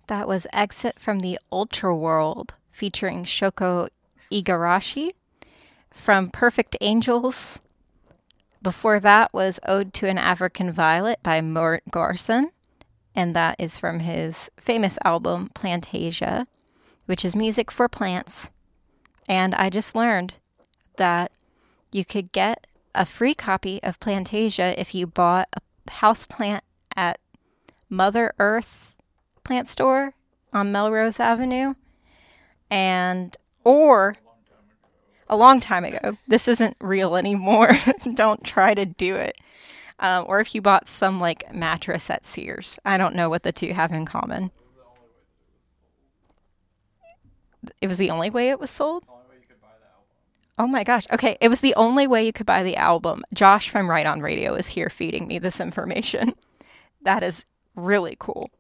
That was Exit from the Ultra World featuring Shoko Igarashi from Perfect Angels. Before that was Ode to an African Violet by Mort Garson, and that is from his famous album Plantasia, which is music for plants. And I just learned that you could get a free copy of Plantasia if you bought a houseplant at Mother Earth Plant Store on Melrose Avenue, or a long time ago. This isn't real anymore. Don't try to do it. Or if you bought some like mattress at Sears. I don't know what the two have in common. It was the only way it was sold? Oh my gosh. Okay, it was the only way you could buy the album. Josh from Right on Radio is here feeding me this information. That is really cool.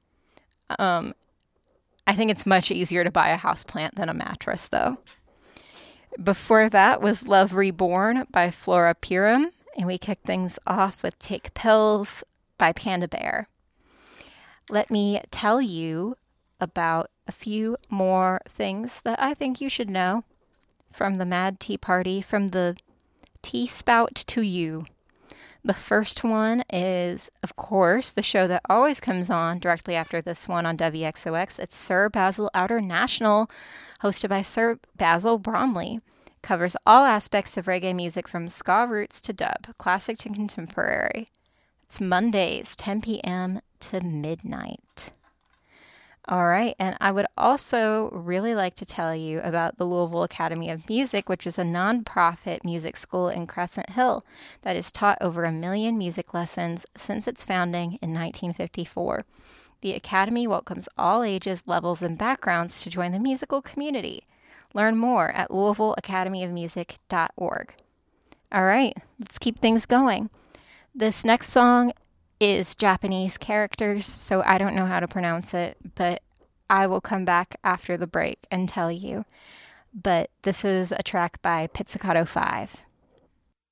I think it's much easier to buy a houseplant than a mattress, though. Before that was Love Reborn by Flora Purim, and we kicked things off with Take Pills by Panda Bear. Let me tell you about a few more things that I think you should know from the Mad Tea Party, from the tea spout to you. The first one is, of course, the show that always comes on directly after this one on WXOX. It's Sir Basil Outer National, hosted by Sir Basil Bromley. Covers all aspects of reggae music from ska roots to dub, classic to contemporary. It's Mondays, 10 p.m. to midnight. All right, and I would also really like to tell you about the Louisville Academy of Music, which is a nonprofit music school in Crescent Hill that has taught over 1 million music lessons since its founding in 1954. The Academy welcomes all ages, levels, and backgrounds to join the musical community. Learn more at LouisvilleAcademyofmusic.org. All right, let's keep things going. This next song is Japanese characters, so I don't know how to pronounce it, but I will come back after the break and tell you. But this is a track by Pizzicato 5.